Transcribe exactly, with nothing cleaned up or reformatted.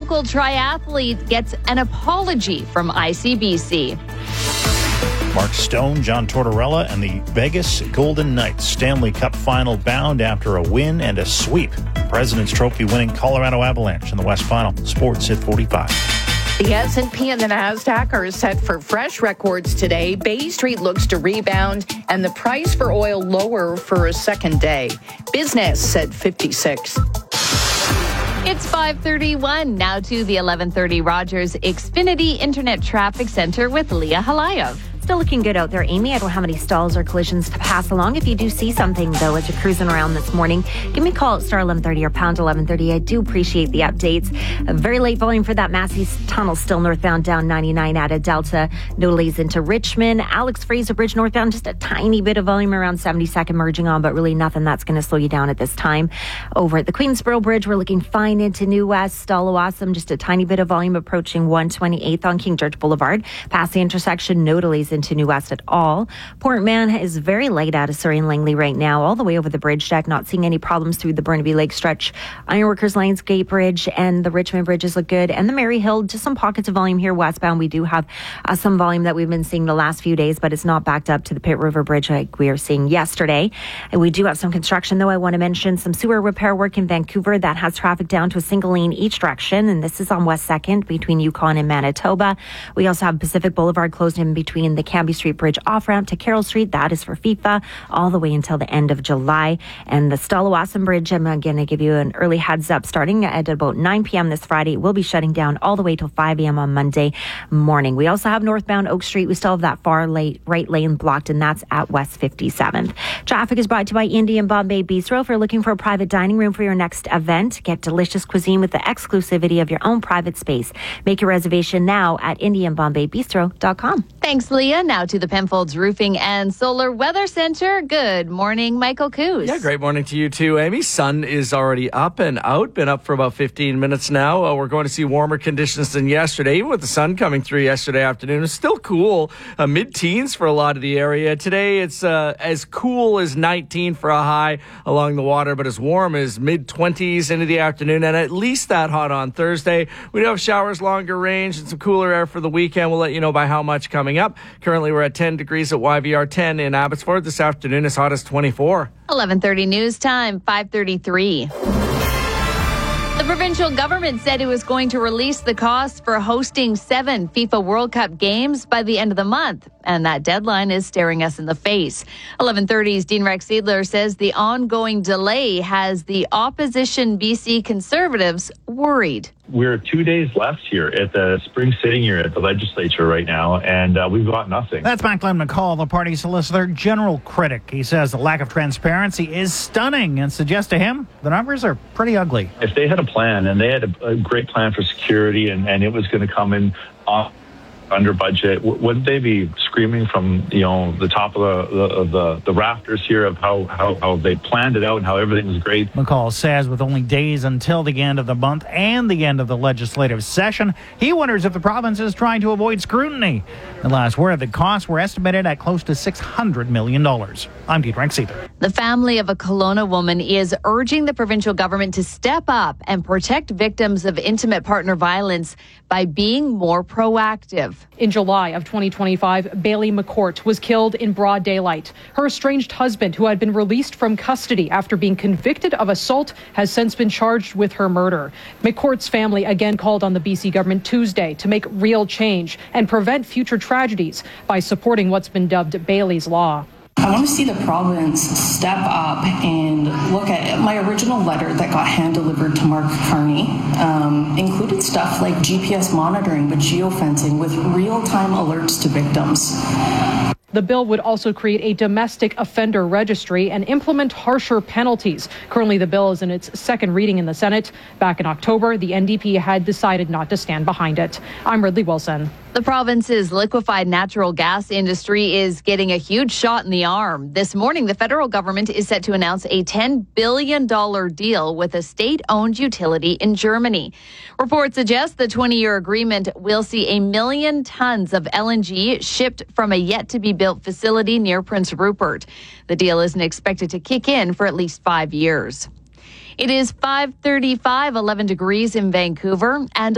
local triathlete gets an apology from I C B C. Mark Stone, John Tortorella, and the Vegas Golden Knights Stanley Cup final bound after a win and a sweep. President's Trophy winning Colorado Avalanche in the West Final. Sports at forty-five. The S and P and the NASDAQ are set for fresh records today. Bay Street looks to rebound, and the price for oil lower for a second day. Business at fifty-six. It's five thirty-one. Now to the eleven thirty Rogers Xfinity Internet Traffic Center with Leah Halayev. Still looking good out there, Amy. I don't have any stalls or collisions to pass along. If you do see something, though, as you're cruising around this morning, give me a call at star eleven thirty or pound eleven thirty. I do appreciate the updates. A very late volume for that Massey Tunnel, still northbound down ninety-nine out of Delta. No delays into Richmond. Alex Fraser Bridge northbound, just a tiny bit of volume around seventy-second merging on, but really nothing that's going to slow you down at this time. Over at the Queensboro Bridge, we're looking fine into New West. Stallawasam, just a tiny bit of volume approaching one twenty-eighth on King George Boulevard. Past the intersection, no delays into New West at all. Port Mann is very light out of Surrey and Langley right now, all the way over the bridge deck. Not seeing any problems through the Burnaby Lake stretch. Ironworkers Lionsgate Bridge and the Richmond bridges look good. And the Maryhill, just some pockets of volume here westbound. We do have uh, some volume that we've been seeing the last few days, but it's not backed up to the Pitt River Bridge like we were seeing yesterday. And we do have some construction, though. I want to mention some sewer repair work in Vancouver that has traffic down to a single lane each direction. And this is on West second between Yukon and Manitoba. We also have Pacific Boulevard closed in between the Cambie Street Bridge off-ramp to Carroll Street. That is for FIFA all the way until the end of July. And the Stallawasam Bridge, I'm going to give you an early heads up starting at about nine p.m. this Friday. It will be shutting down all the way till five a.m. on Monday morning. We also have northbound Oak Street. We still have that far late, right lane blocked, and that's at West fifty-seventh. Traffic is brought to you by Indian Bombay Bistro. If you're looking for a private dining room for your next event, get delicious cuisine with the exclusivity of your own private space. Make your reservation now at indian bombay bistro dot com. Thanks, Leah. Now to the Penfolds Roofing and Solar Weather Center. Good morning, Michael Coos. Yeah, great morning to you too, Amy. Sun is already up and out. Been up for about fifteen minutes now. Uh, we're going to see warmer conditions than yesterday. Even with the sun coming through yesterday afternoon, it's still cool. Uh, mid-teens for a lot of the area. Today, it's uh, as cool as nineteen for a high along the water, but as warm as mid-twenties into the afternoon, and at least that hot on Thursday. We do have showers longer range and some cooler air for the weekend. We'll let you know by how much coming up. Currently, we're at ten degrees at Y V R ten in Abbotsford. This afternoon, as hot as twenty-four. eleven thirty news time, five thirty-three. The provincial government said it was going to release the cost for hosting seven FIFA World Cup games by the end of the month. And that deadline is staring us in the face. eleven thirty's Dean Rex Seidler says the ongoing delay has the opposition B C Conservatives worried. We're two days left here at the spring sitting here at the legislature right now, and uh, we've got nothing. That's Macklin McCall, the party solicitor general critic. He says the lack of transparency is stunning and suggests to him the numbers are pretty ugly. If they had a plan, and they had a, a great plan for security, and, and it was going to come in off under budget, w- wouldn't they be screaming from, you know, the top of the the, of the, the rafters here of how, how, how they planned it out and how everything was great? McCall says with only days until the end of the month and the end of the legislative session, he wonders if the province is trying to avoid scrutiny. The last word, the costs were estimated at close to six hundred million dollars. I'm Dean Rex Seidler. The family of a Kelowna woman is urging the provincial government to step up and protect victims of intimate partner violence by being more proactive. In July of twenty twenty-five, Bailey McCourt was killed in broad daylight. Her estranged husband, who had been released from custody after being convicted of assault, has since been charged with her murder. McCourt's family again called on the B C government Tuesday to make real change and prevent future tragedies by supporting what's been dubbed Bailey's Law. I want to see the province step up and look at my original letter that got hand-delivered to Mark Carney. Um, included stuff like G P S monitoring with geofencing with real-time alerts to victims. The bill would also create a domestic offender registry and implement harsher penalties. Currently, the bill is in its second reading in the Senate. Back in October, the N D P had decided not to stand behind it. I'm Ridley Wilson. The province's liquefied natural gas industry is getting a huge shot in the arm. This morning, the federal government is set to announce a ten billion dollars deal with a state-owned utility in Germany. Reports suggest the twenty-year agreement will see a million tons of L N G shipped from a yet-to-be-built facility near Prince Rupert. The deal isn't expected to kick in for at least five years. It is five thirty-five, eleven degrees in Vancouver, and